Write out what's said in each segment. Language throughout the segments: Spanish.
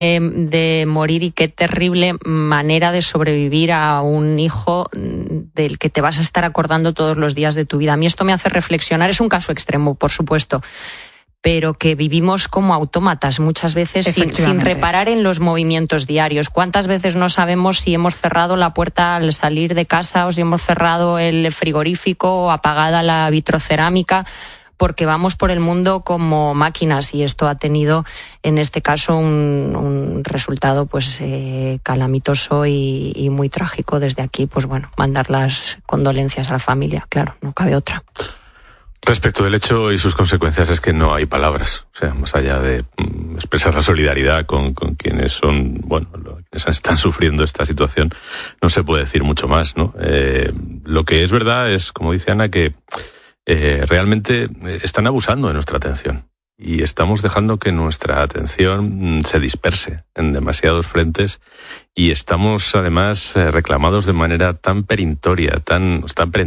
de morir, y qué terrible manera de sobrevivir a un hijo del que te vas a estar acordando todos los días de tu vida. A mí esto me hace reflexionar. Es un caso extremo, por supuesto, pero que vivimos como autómatas muchas veces sin reparar en los movimientos diarios. ¿Cuántas veces no sabemos si hemos cerrado la puerta al salir de casa, o si hemos cerrado el frigorífico, o apagada la vitrocerámica? Porque vamos por el mundo como máquinas, y esto ha tenido en este caso un resultado pues calamitoso y muy trágico. Desde aquí, pues bueno, mandar las condolencias a la familia, claro, no cabe otra. Respecto del hecho y sus consecuencias, es que no hay palabras. O sea, más allá de expresar la solidaridad con quienes son, bueno, quienes están sufriendo esta situación, no se puede decir mucho más, ¿no? Lo que es verdad es, como dice Ana, que realmente están abusando de nuestra atención, y estamos dejando que nuestra atención se disperse en demasiados frentes, y estamos además reclamados de manera tan perentoria, tan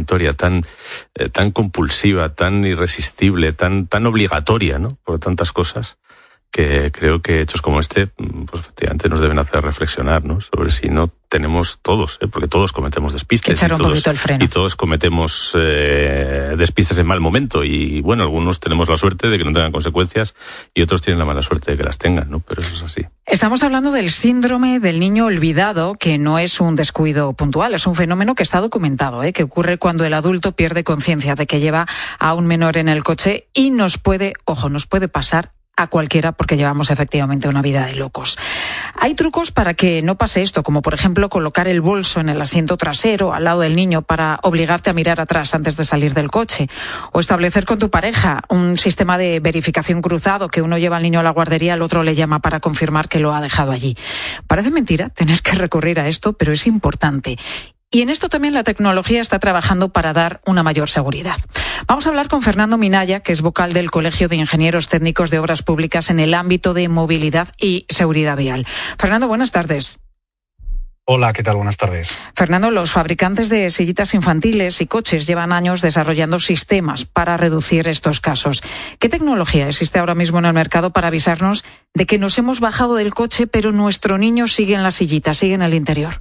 compulsiva, tan irresistible, tan obligatoria, ¿no? Por tantas cosas, que creo que hechos como este, pues efectivamente nos deben hacer reflexionar, ¿no? Sobre si no tenemos todos, porque todos cometemos despistes, y todos cometemos despistes en mal momento, y bueno, algunos tenemos la suerte de que no tengan consecuencias y otros tienen la mala suerte de que las tengan, ¿no? Pero eso es así. Estamos hablando del síndrome del niño olvidado, que no es un descuido puntual, es un fenómeno que está documentado, que ocurre cuando el adulto pierde conciencia de que lleva a un menor en el coche, y nos puede pasar a cualquiera, porque llevamos efectivamente una vida de locos. Hay trucos para que no pase esto, como por ejemplo colocar el bolso en el asiento trasero al lado del niño para obligarte a mirar atrás antes de salir del coche, o establecer con tu pareja un sistema de verificación cruzado, que uno lleva al niño a la guardería, el otro le llama para confirmar que lo ha dejado allí. Parece mentira tener que recurrir a esto, pero es importante. Y en esto también la tecnología está trabajando para dar una mayor seguridad. Vamos a hablar con Fernando Minaya, que es vocal del Colegio de Ingenieros Técnicos de Obras Públicas en el ámbito de movilidad y seguridad vial. Fernando, buenas tardes. Hola, ¿qué tal? Buenas tardes. Fernando, los fabricantes de sillitas infantiles y coches llevan años desarrollando sistemas para reducir estos casos. ¿Qué tecnología existe ahora mismo en el mercado para avisarnos de que nos hemos bajado del coche, pero nuestro niño sigue en la sillita, sigue en el interior?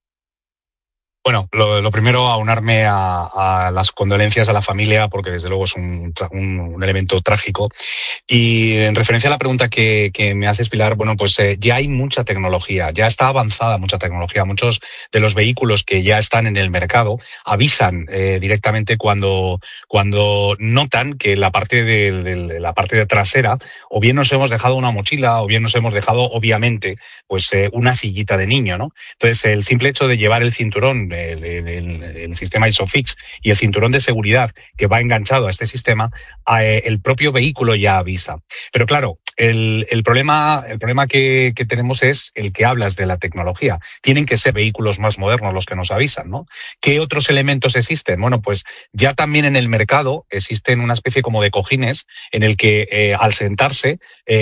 Bueno, lo primero, aunarme a las condolencias a la familia, porque desde luego es un elemento trágico. Y en referencia a la pregunta que me haces, Pilar, bueno, pues ya hay mucha tecnología, ya está avanzada mucha tecnología. Muchos de los vehículos que ya están en el mercado avisan directamente cuando notan que la parte de trasera, o bien nos hemos dejado una mochila, o bien nos hemos dejado, obviamente, pues una sillita de niño, ¿no? Entonces, el simple hecho de llevar el cinturón, el sistema ISOFIX y el cinturón de seguridad que va enganchado a este sistema, el propio vehículo ya avisa. Pero claro, el problema que tenemos es el que hablas de la tecnología. Tienen que ser vehículos más modernos los que nos avisan, ¿no? ¿Qué otros elementos existen? Bueno, pues ya también en el mercado existen una especie como de cojines en el que al sentarse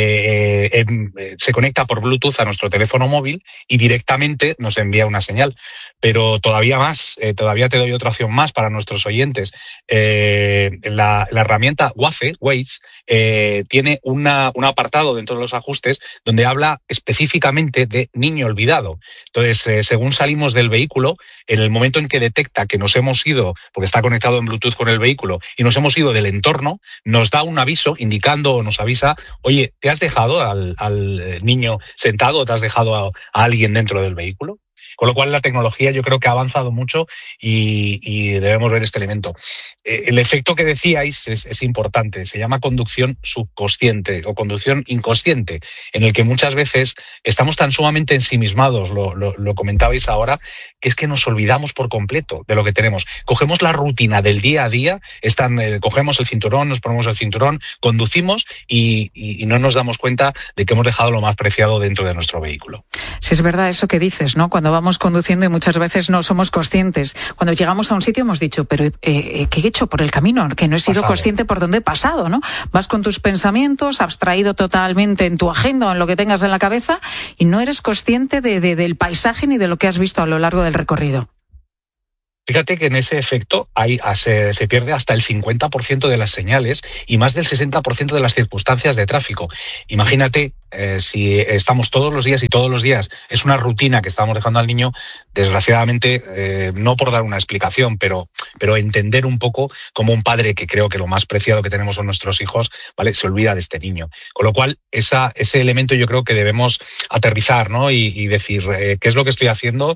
se conecta por Bluetooth a nuestro teléfono móvil y directamente nos envía una señal. Pero todavía te doy otra opción más para nuestros oyentes. La herramienta Waze tiene un apartado dentro de los ajustes donde habla específicamente de niño olvidado. Entonces, según salimos del vehículo, en el momento en que detecta que nos hemos ido, porque está conectado en Bluetooth con el vehículo, y nos hemos ido del entorno, nos da un aviso indicando o nos avisa, oye, ¿te has dejado al niño sentado o te has dejado a alguien dentro del vehículo? Con lo cual la tecnología yo creo que ha avanzado mucho y debemos ver este elemento. El efecto que decíais es importante, se llama conducción subconsciente o conducción inconsciente, en el que muchas veces estamos tan sumamente ensimismados, lo comentabais ahora, que es que nos olvidamos por completo de lo que tenemos. Cogemos la rutina del día a día, cogemos el cinturón, nos ponemos el cinturón, conducimos y no nos damos cuenta de que hemos dejado lo más preciado dentro de nuestro vehículo. Sí, es verdad eso que dices, ¿no? Cuando vamos conduciendo y muchas veces no somos conscientes. Cuando llegamos a un sitio hemos dicho, pero ¿qué he hecho por el camino? Que no he sido consciente por dónde he pasado, ¿no? Vas con tus pensamientos, abstraído totalmente en tu agenda o en lo que tengas en la cabeza y no eres consciente del paisaje ni de lo que has visto a lo largo del recorrido. Fíjate que en ese efecto se pierde hasta el 50% de las señales y más del 60% de las circunstancias de tráfico. Imagínate si estamos todos los días es una rutina que estamos dejando al niño, desgraciadamente, no por dar una explicación, pero entender un poco como un padre, que creo que lo más preciado que tenemos son nuestros hijos, ¿vale?, se olvida de este niño. Con lo cual, ese elemento yo creo que debemos aterrizar, ¿no? Y decir, ¿qué es lo que estoy haciendo?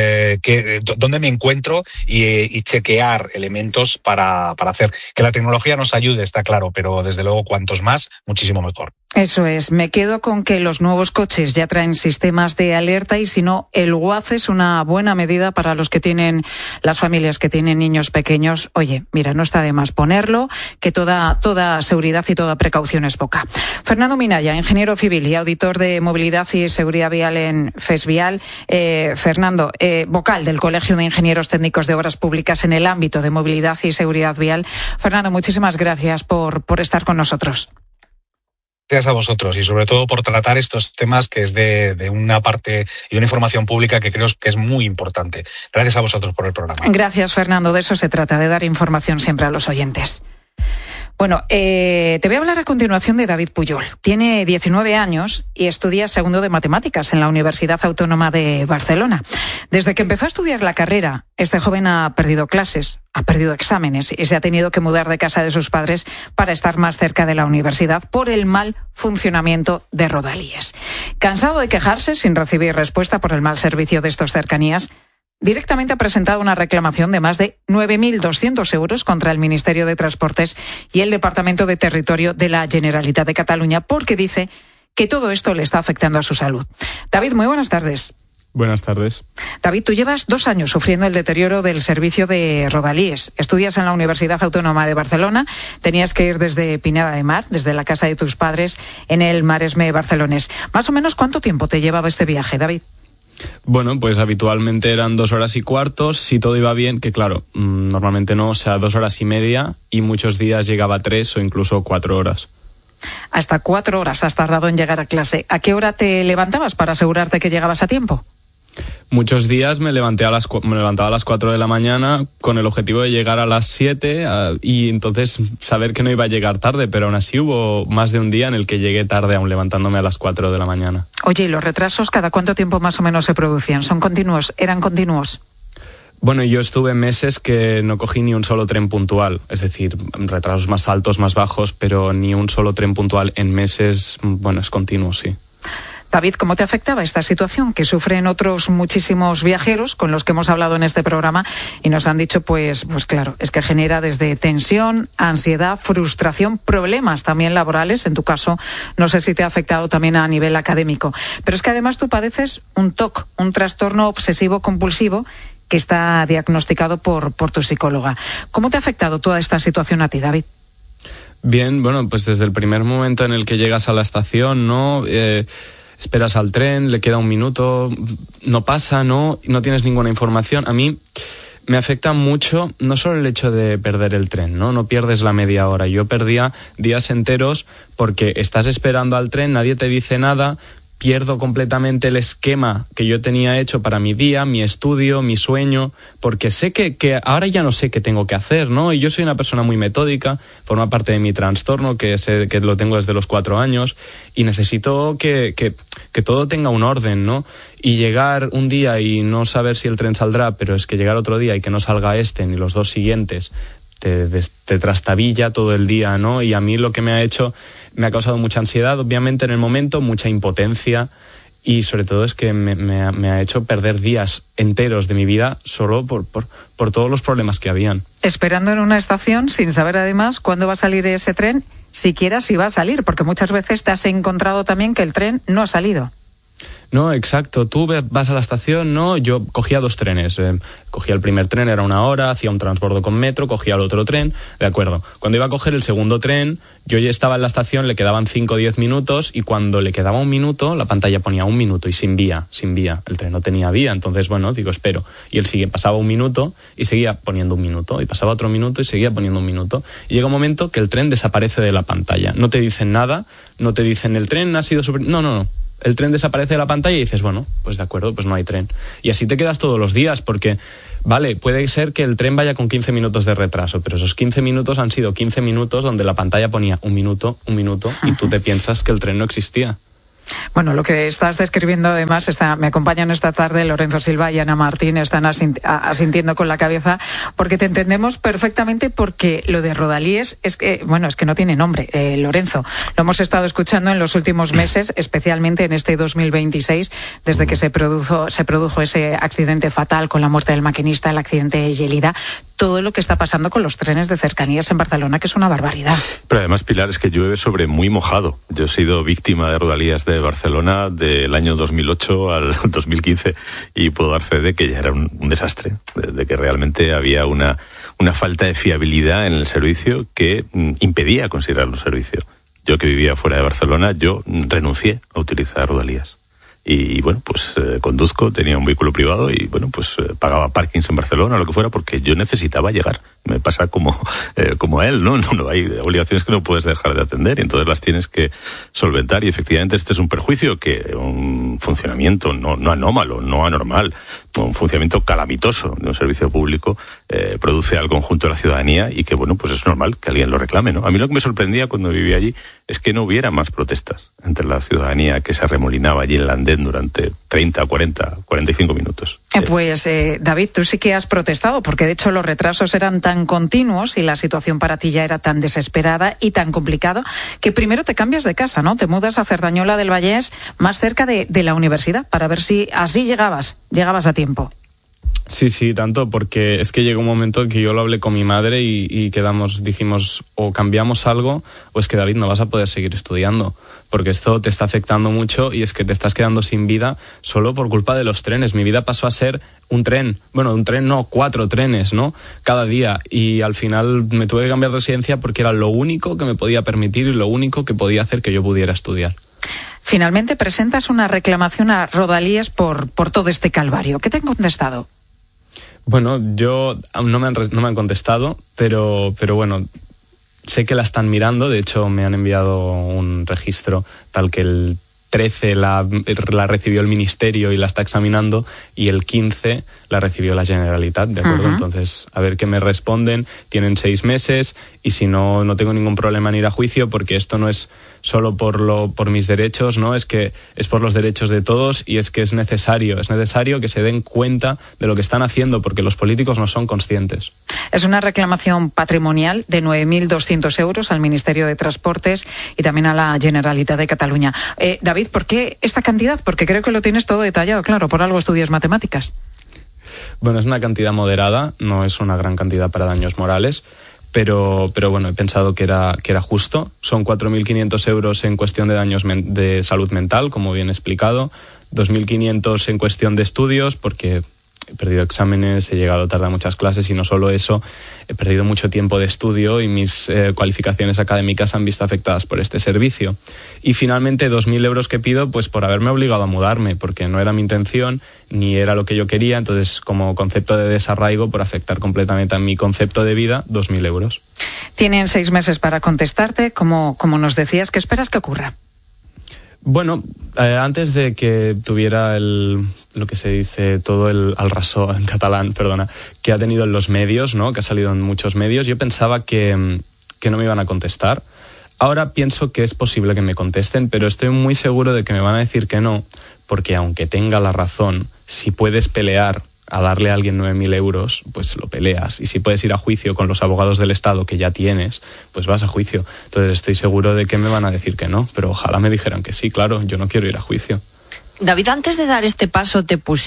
¿Dónde me encuentro? Y chequear elementos para hacer que la tecnología nos ayude, está claro, pero desde luego cuantos más, muchísimo mejor. Eso es, me quedo con que los nuevos coches ya traen sistemas de alerta y si no, el WAZ es una buena medida para las familias que tienen niños pequeños. Oye, mira, no está de más ponerlo, que toda seguridad y toda precaución es poca. Fernando Minaya, ingeniero civil y auditor de movilidad y seguridad vial en FESVial. Fernando, vocal del Colegio de Ingenieros Técnicos de Obras Públicas en el ámbito de movilidad y seguridad vial. Fernando, muchísimas gracias por estar con nosotros. Gracias a vosotros y sobre todo por tratar estos temas que es de una parte y una información pública que creo que es muy importante. Gracias a vosotros por el programa. Gracias, Fernando. De eso se trata, de dar información siempre a los oyentes. Bueno, te voy a hablar a continuación de David Pujol. Tiene 19 años y estudia segundo de matemáticas en la Universidad Autónoma de Barcelona. Desde que empezó a estudiar la carrera, este joven ha perdido clases, ha perdido exámenes y se ha tenido que mudar de casa de sus padres para estar más cerca de la universidad por el mal funcionamiento de Rodalies. Cansado de quejarse sin recibir respuesta por el mal servicio de estos cercanías, directamente ha presentado una reclamación de más de 9.200 euros contra el Ministerio de Transportes y el Departamento de Territorio de la Generalitat de Cataluña porque dice que todo esto le está afectando a su salud. David, muy buenas tardes. Buenas tardes. David, tú llevas 2 años sufriendo el deterioro del servicio de Rodalies. Estudias en la Universidad Autónoma de Barcelona. Tenías que ir desde Pineda de Mar, desde la casa de tus padres, en el Maresme barcelonés. Más o menos, ¿cuánto tiempo te llevaba este viaje, David? Bueno, pues habitualmente eran 2 horas y cuarto, si todo iba bien, que claro, normalmente no, o sea, 2 horas y media, y muchos días llegaba a 3 o incluso 4 horas. Hasta 4 horas has tardado en llegar a clase. ¿A qué hora te levantabas para asegurarte que llegabas a tiempo? Muchos días me levantaba a las 4 de la mañana con el objetivo de llegar a las 7 y entonces saber que no iba a llegar tarde, pero aún así hubo más de un día en el que llegué tarde aún levantándome a las 4 de la mañana. Oye, ¿y los retrasos cada cuánto tiempo más o menos se producían? ¿Son continuos? ¿Eran continuos? Bueno, yo estuve meses que no cogí ni un solo tren puntual, es decir, retrasos más altos, más bajos, pero ni un solo tren puntual en meses, bueno, es continuo, sí. David, ¿cómo te afectaba esta situación que sufren otros muchísimos viajeros con los que hemos hablado en este programa y nos han dicho, pues claro, es que genera desde tensión, ansiedad, frustración, problemas también laborales? En tu caso, no sé si te ha afectado también a nivel académico. Pero es que además tú padeces un TOC, un trastorno obsesivo compulsivo, que está diagnosticado por tu psicóloga. ¿Cómo te ha afectado toda esta situación a ti, David? Bien, bueno, pues desde el primer momento en el que llegas a la estación, ¿no? Esperas al tren, le queda un minuto, no pasa, no tienes ninguna información. A mí me afecta mucho no solo el hecho de perder el tren, no pierdes la media hora. Yo perdía días enteros porque estás esperando al tren, nadie te dice nada, pierdo completamente el esquema que yo tenía hecho para mi día, mi estudio, mi sueño, porque sé que ahora ya no sé qué tengo que hacer, ¿no? Y yo soy una persona muy metódica, forma parte de mi trastorno, que sé que lo tengo desde los 4 años, y necesito que todo tenga un orden, ¿no? Y llegar un día y no saber si el tren saldrá, pero es que llegar otro día y que no salga este ni los 2 siguientes, te trastabilla todo el día, ¿no? Y a mí lo que me ha causado mucha ansiedad, obviamente, en el momento, mucha impotencia y sobre todo es que me ha hecho perder días enteros de mi vida solo por todos los problemas que habían. Esperando en una estación sin saber además cuándo va a salir ese tren, siquiera si va a salir, porque muchas veces te has encontrado también que el tren no ha salido. No, exacto. Tú vas a la estación, ¿no? Yo cogía 2 trenes. Cogía el primer tren, era 1 hora, hacía un transbordo con metro, cogía el otro tren, de acuerdo. Cuando iba a coger el segundo tren, yo ya estaba en la estación, le quedaban 5 o 10 minutos y cuando le quedaba 1 minuto, la pantalla ponía 1 minuto y sin vía. El tren no tenía vía, entonces, bueno, digo, espero. Y pasaba 1 minuto y seguía poniendo 1 minuto y pasaba otro minuto y seguía poniendo 1 minuto. Y llega un momento que el tren desaparece de la pantalla. No te dicen nada, no te dicen el tren ha sido No. El tren desaparece de la pantalla y dices, bueno, pues de acuerdo, pues no hay tren. Y así te quedas todos los días porque, vale, puede ser que el tren vaya con 15 minutos de retraso, pero esos 15 minutos han sido 15 minutos donde la pantalla ponía 1 minuto, y tú te piensas que el tren no existía. Bueno, lo que estás describiendo además, me acompañan esta tarde Lorenzo Silva y Ana Martín, están asintiendo con la cabeza, porque te entendemos perfectamente, porque lo de Rodalies es que no tiene nombre, Lorenzo. Lo hemos estado escuchando en los últimos meses, especialmente en este 2026, desde que se produjo ese accidente fatal con la muerte del maquinista, el accidente de Lleida, todo lo que está pasando con los trenes de cercanías en Barcelona, que es una barbaridad. Pero además, Pilar, es que llueve sobre muy mojado. Yo he sido víctima de Rodalías de Barcelona del año 2008 al 2015 y puedo dar fe de que ya era un desastre, de que realmente había una falta de fiabilidad en el servicio que impedía considerarlo servicio. Yo, que vivía fuera de Barcelona, yo renuncié a utilizar Rodalías. Y bueno, pues conduzco, tenía un vehículo privado y bueno, pues pagaba parkings en Barcelona o lo que fuera, porque yo necesitaba llegar. Me pasa como a él, ¿no? No hay obligaciones que no puedes dejar de atender y entonces las tienes que solventar, y efectivamente este es un perjuicio, que un funcionamiento no anómalo, no anormal, un funcionamiento calamitoso de un servicio público produce al conjunto de la ciudadanía, y que bueno, pues es normal que alguien lo reclame, ¿no? A mí lo que me sorprendía cuando vivía allí es que no hubiera más protestas entre la ciudadanía que se arremolinaba allí en el andén durante 30, 40, 45 minutos. Pues David, tú sí que has protestado, porque de hecho los retrasos eran tan continuos y la situación para ti ya era tan desesperada y tan complicado, que primero te cambias de casa, ¿no? Te mudas a Cerdañola del Vallès, más cerca de la universidad, para ver si así llegabas a tiempo. Sí, tanto, porque es que llegó un momento que yo lo hablé con mi madre y dijimos, o cambiamos algo, o es que, David, no vas a poder seguir estudiando, porque esto te está afectando mucho y es que te estás quedando sin vida solo por culpa de los trenes. Mi vida pasó a ser un tren, 4 trenes, ¿no? Cada día, y al final me tuve que cambiar de residencia porque era lo único que me podía permitir y lo único que podía hacer que yo pudiera estudiar. Finalmente presentas una reclamación a Rodalíes por todo este calvario. ¿Qué te han contestado? Bueno, no me han contestado, pero bueno, sé que la están mirando. De hecho, me han enviado un registro tal que el 13 la recibió el Ministerio y la está examinando, y el 15 la recibió la Generalitat, ¿de acuerdo? Uh-huh. Entonces, a ver qué me responden. Tienen 6 meses y si no tengo ningún problema en ir a juicio, porque esto no es solo por mis derechos, ¿no? Es que es por los derechos de todos, y es que es necesario que se den cuenta de lo que están haciendo, porque los políticos no son conscientes. Es una reclamación patrimonial de 9.200 euros al Ministerio de Transportes y también a la Generalitat de Cataluña. David, ¿por qué esta cantidad? Porque creo que lo tienes todo detallado, claro, por algo estudias matemáticas. Bueno, es una cantidad moderada, no es una gran cantidad para daños morales, pero bueno, he pensado que era justo. Son 4.500 euros en cuestión de daños de salud mental, como bien explicado, 2.500 en cuestión de estudios, porque he perdido exámenes, he llegado tarde a muchas clases, y no solo eso, he perdido mucho tiempo de estudio y mis cualificaciones académicas han visto afectadas por este servicio. Y finalmente 2.000 euros que pido pues por haberme obligado a mudarme, porque no era mi intención ni era lo que yo quería. Entonces, como concepto de desarraigo, por afectar completamente a mi concepto de vida, 2.000 euros. Tienen 6 meses para contestarte. Como nos decías, ¿qué esperas que ocurra? Bueno, antes de que tuviera lo que se dice todo el raso en catalán, que ha tenido en los medios, ¿no? Que ha salido en muchos medios, yo pensaba que no me iban a contestar. Ahora pienso que es posible que me contesten, pero estoy muy seguro de que me van a decir que no, porque aunque tenga la razón, si puedes pelear a darle a alguien 9.000 euros, pues lo peleas. Y si puedes ir a juicio con los abogados del Estado que ya tienes, pues vas a juicio. Entonces estoy seguro de que me van a decir que no, pero ojalá me dijeran que sí, claro, yo no quiero ir a juicio. David, antes de dar este paso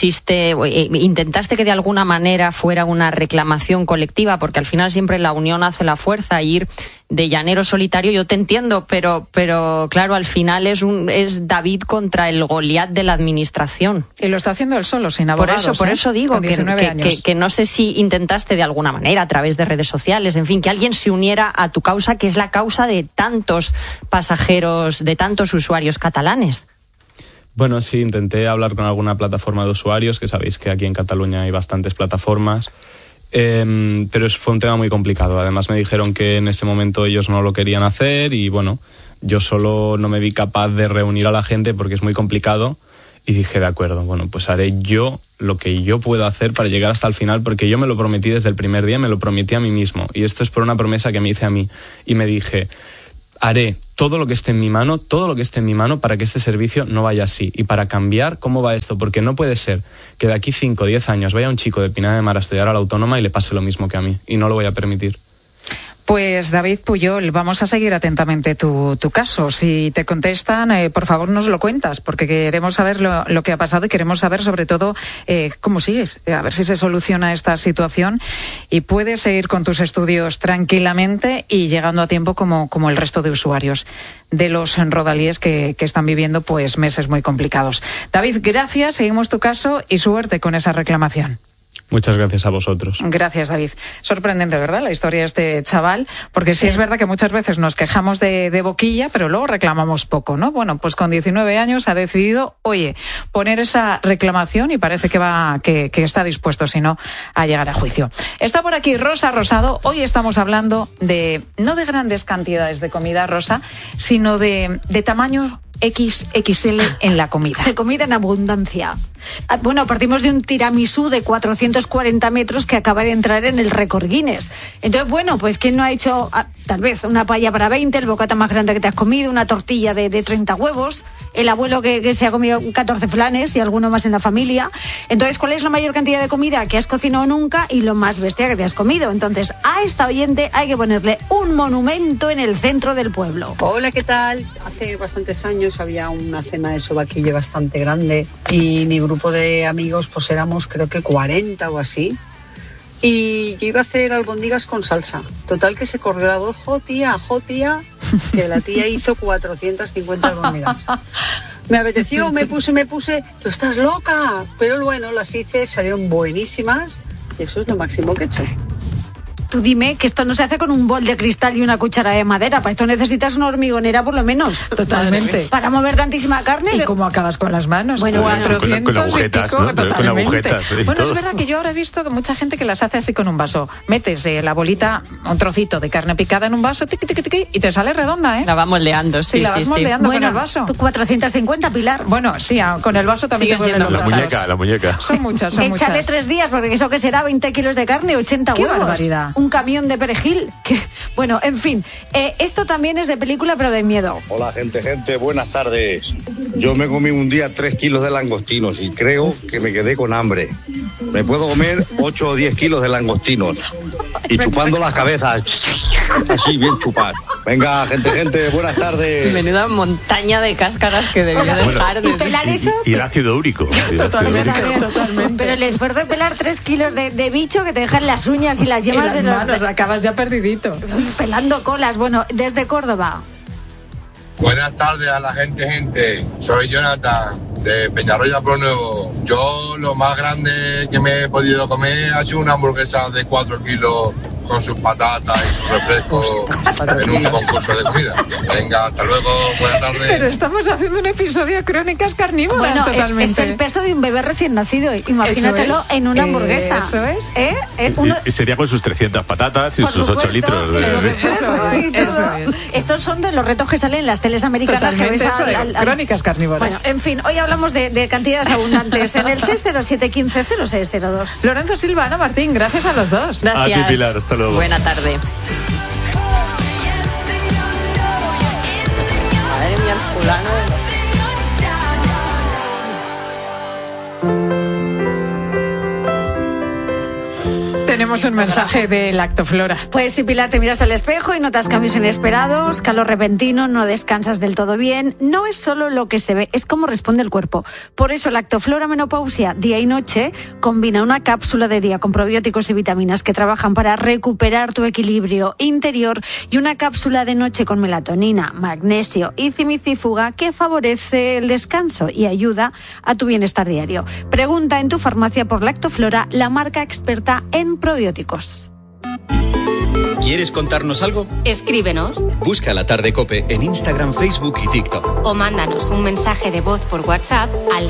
intentaste que de alguna manera fuera una reclamación colectiva, porque al final siempre la unión hace la fuerza, y ir de llanero solitario, yo te entiendo, pero claro, al final es David contra el Goliat de la administración. Y lo está haciendo él solo, sin abogados. Por eso digo que no sé si intentaste de alguna manera, a través de redes sociales, en fin, que alguien se uniera a tu causa, que es la causa de tantos pasajeros, de tantos usuarios catalanes. Bueno, sí, intenté hablar con alguna plataforma de usuarios, que sabéis que aquí en Cataluña hay bastantes plataformas, pero fue un tema muy complicado. Además me dijeron que en ese momento ellos no lo querían hacer y bueno, yo solo no me vi capaz de reunir a la gente porque es muy complicado, y dije, de acuerdo, bueno, pues haré yo lo que yo puedo hacer para llegar hasta el final, porque yo me lo prometí desde el primer día, me lo prometí a mí mismo, y esto es por una promesa que me hice a mí, y me dije, haré todo lo que esté en mi mano para que este servicio no vaya así y para cambiar cómo va esto, porque no puede ser que de aquí 5 o 10 años vaya un chico de Pineda de Mar a estudiar a la Autónoma y le pase lo mismo que a mí, y no lo voy a permitir. Pues David Puyol, vamos a seguir atentamente tu caso. Si te contestan, por favor nos lo cuentas, porque queremos saber lo que ha pasado y queremos saber sobre todo cómo sigues, a ver si se soluciona esta situación y puedes seguir con tus estudios tranquilamente y llegando a tiempo como el resto de usuarios de los rodalíes que están viviendo pues meses muy complicados. David, gracias, seguimos tu caso y suerte con esa reclamación. Muchas gracias a vosotros. Gracias, David. Sorprendente, ¿verdad?, la historia de este chaval, porque sí es verdad que muchas veces nos quejamos de boquilla, pero luego reclamamos poco, ¿no? Bueno, pues con 19 años ha decidido, poner esa reclamación y parece que está dispuesto, si no, a llegar a juicio. Está por aquí Rosa Rosado. Hoy estamos hablando no de grandes cantidades de comida, Rosa, sino de tamaño XXL en la comida. De comida en abundancia. Bueno, partimos de un tiramisú de 440 metros que acaba de entrar en el récord Guinness. Entonces, bueno, pues ¿quién no ha hecho tal vez una paella para 20, el bocata más grande que te has comido, una tortilla de 30 huevos, el abuelo que se ha comido 14 flanes y alguno más en la familia? Entonces, ¿cuál es la mayor cantidad de comida que has cocinado nunca y lo más bestia que te has comido? Entonces, a esta oyente hay que ponerle un monumento en el centro del pueblo. Hola, ¿qué tal? Hace bastantes años había una cena de sobaquillo bastante grande y mi grupo de amigos pues éramos creo que 40 o así, y yo iba a hacer albóndigas con salsa. Total que se corrió la voz, jo tía, que la tía hizo 450 albóndigas. Me apeteció, me puse, tú estás loca, pero bueno, las hice, salieron buenísimas y eso es lo máximo que he hecho. Tú dime que esto no se hace con un bol de cristal y una cuchara de madera. Para esto necesitas una hormigonera por lo menos. Totalmente. Para mover tantísima carne. ¿Y cómo acabas con las manos? Bueno, 400 con agujetas, ¿no? Totalmente. Con agujetas, bueno, es verdad que yo ahora he visto que mucha gente que las hace así con un vaso. Metes la bolita, un trocito de carne picada en un vaso, tiqui, y te sale redonda, ¿eh? La va moldeando, sí. La vas moldeando con el vaso. 450, Pilar. Bueno, sí, con el vaso también te siendo la muñeca. Son muchas. Échale 3 días, porque eso que será 20 kilos de carne, 80 ¡Qué huevos. barbaridad! Un camión de perejil. Bueno, en fin, esto también es de película, pero de miedo. Hola, gente, buenas tardes. Yo me comí un día 3 kilos de langostinos y creo que me quedé con hambre. Me puedo comer 8 o 10 kilos de langostinos y chupando las cabezas, así bien chupar. Venga, gente, buenas tardes. Menuda montaña de cáscaras que debió dejar. ¿Y pelar eso? Y el ácido úrico. Totalmente. Pero el esfuerzo de pelar 3 kilos de bicho que te dejan las uñas y las yemas las de los manos, acabas ya perdidito. Pelando colas. Bueno, desde Córdoba. Buenas tardes a la gente. Soy Jonathan de Peñarroya Pro Nuevo. Yo lo más grande que me he podido comer ha sido una hamburguesa de 4 kilos con sus patatas y sus refrescos en un concurso de comida. Venga, hasta luego, buenas tardes. Pero estamos haciendo un episodio de Crónicas Carnívoras. Bueno, totalmente. es el peso de un bebé recién nacido. Imagínatelo en una hamburguesa. Eso es. Y sería con sus 300 patatas y sus 8 litros. Eso es. Estos son de los retos que salen en las teles americanas. Crónicas Carnívoras. Bueno, en fin, hoy hablamos de cantidades abundantes en el 607-150602. Lorenzo Silva, Ana Martín, gracias a los dos. Gracias. A ti, Pilar, hasta luego. Buena tarde. Madre mía, el fulano de... Tenemos un mensaje de Lactoflora. Pues si, Pilar, te miras al espejo y notas cambios inesperados, calor repentino, no descansas del todo bien, no es solo lo que se ve, es cómo responde el cuerpo. Por eso Lactoflora Menopausia Día y Noche combina una cápsula de día con probióticos y vitaminas que trabajan para recuperar tu equilibrio interior y una cápsula de noche con melatonina, magnesio y cimicífuga que favorece el descanso y ayuda a tu bienestar diario. Pregunta en tu farmacia por Lactoflora, la marca experta en probióticos. ¿Quieres contarnos algo? Escríbenos. Busca La Tarde COPE en Instagram, Facebook y TikTok. O mándanos un mensaje de voz por WhatsApp al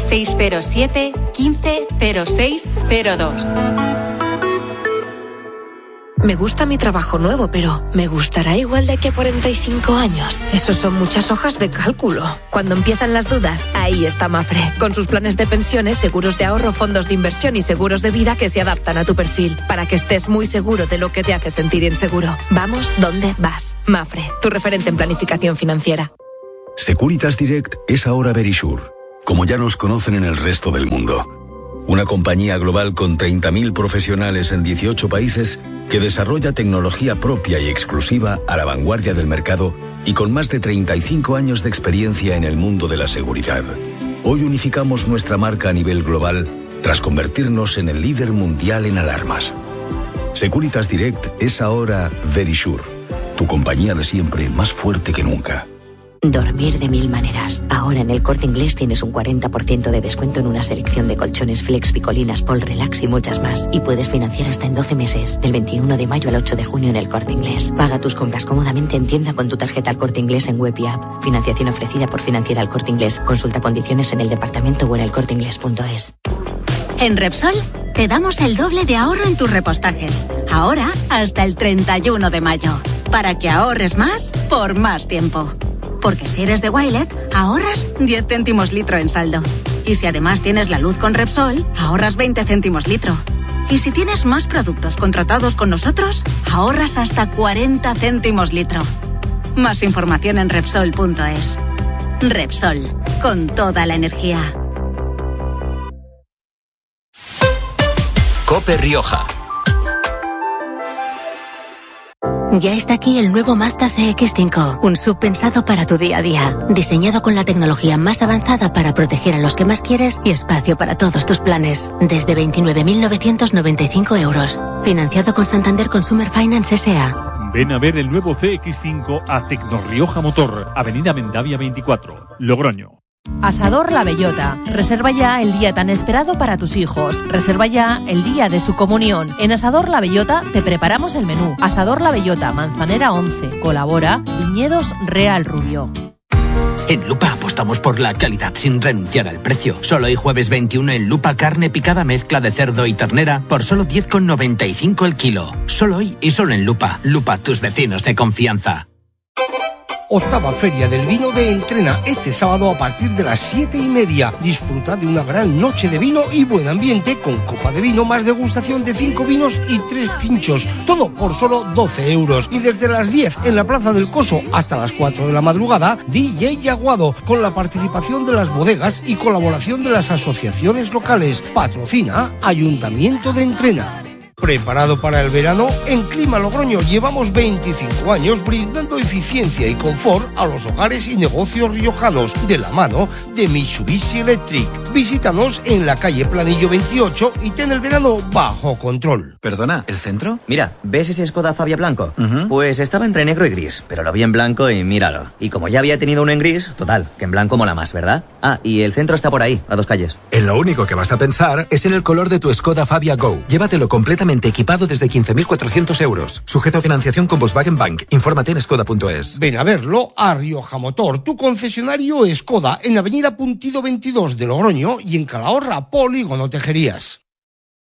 607 15 06 02. Me gusta mi trabajo nuevo, pero ¿me gustará igual de aquí a 45 años? Eso son muchas hojas de cálculo. Cuando empiezan las dudas, ahí está Mafre, con sus planes de pensiones, seguros de ahorro, fondos de inversión y seguros de vida que se adaptan a tu perfil, para que estés muy seguro de lo que te hace sentir inseguro. Vamos donde vas. Mafre, tu referente en planificación financiera. Securitas Direct es ahora Verisure, como ya nos conocen en el resto del mundo. Una compañía global con 30.000 profesionales en 18 países que desarrolla tecnología propia y exclusiva a la vanguardia del mercado y con más de 35 años de experiencia en el mundo de la seguridad. Hoy unificamos nuestra marca a nivel global tras convertirnos en el líder mundial en alarmas. Securitas Direct es ahora Verisure, tu compañía de siempre más fuerte que nunca. Dormir de mil maneras. Ahora en el Corte Inglés tienes un 40% de descuento en una selección de colchones Flex, Picolinas, Pol, Relax y muchas más. Y puedes financiar hasta en 12 meses, del 21 de mayo al 8 de junio en el Corte Inglés. Paga tus compras cómodamente en tienda con tu tarjeta al Corte Inglés en web y app. Financiación ofrecida por Financiera al Corte Inglés. Consulta condiciones en el departamento o en elcorteinglés.es. En Repsol te damos el doble de ahorro en tus repostajes. Ahora hasta el 31 de mayo. Para que ahorres más por más tiempo. Porque si eres de Wilet, ahorras 10 céntimos litro en saldo. Y si además tienes la luz con Repsol, ahorras 20 céntimos litro. Y si tienes más productos contratados con nosotros, ahorras hasta 40 céntimos litro. Más información en Repsol.es. Repsol, con toda la energía. COPE Rioja. Ya está aquí el nuevo Mazda CX-5, un SUV pensado para tu día a día, diseñado con la tecnología más avanzada para proteger a los que más quieres y espacio para todos tus planes, desde 29.995 euros, financiado con Santander Consumer Finance S.A. Ven a ver el nuevo CX-5 a Tecnorrioja Motor, Avenida Mendavia 24, Logroño. Asador La Bellota. Reserva ya el día tan esperado para tus hijos. Reserva ya el día de su comunión. En Asador La Bellota te preparamos el menú. Asador La Bellota, Manzanera 11. Colabora Viñedos Real Rubio. En Lupa apostamos por la calidad sin renunciar al precio. Solo hoy jueves 21 en Lupa carne picada mezcla de cerdo y ternera por solo 10,95 el kilo. Solo hoy y solo en Lupa. Lupa, tus vecinos de confianza. Octava Feria del Vino de Entrena, este sábado a partir de las 7:30. Disfruta de una gran noche de vino y buen ambiente con copa de vino, más degustación de 5 vinos y 3 pinchos. Todo por solo 12 euros. Y desde las 10 en la Plaza del Coso hasta las 4 de la madrugada, DJ Aguado, con la participación de las bodegas y colaboración de las asociaciones locales. Patrocina Ayuntamiento de Entrena. ¿Preparado para el verano? En Clima Logroño llevamos 25 años brindando eficiencia y confort a los hogares y negocios riojanos de la mano de Mitsubishi Electric. Visítanos en la calle Planillo 28 y ten el verano bajo control. ¿Perdona, el centro? Mira, ¿ves ese Skoda Fabia blanco? Pues estaba entre negro y gris, pero lo vi en blanco y míralo. Y como ya había tenido uno en gris, total, que en blanco mola más, ¿verdad? Ah, y el centro está por ahí, a 2 calles. En lo único que vas a pensar es en el color de tu Skoda Fabia Go. Llévatelo completamente equipado desde 15.400 euros. Sujeto a financiación con Volkswagen Bank. Infórmate en skoda.es. Ven a verlo a Rioja Motor, tu concesionario Skoda, en Avenida Puntido 22 de Logroño y en Calahorra, Polígono Tejerías.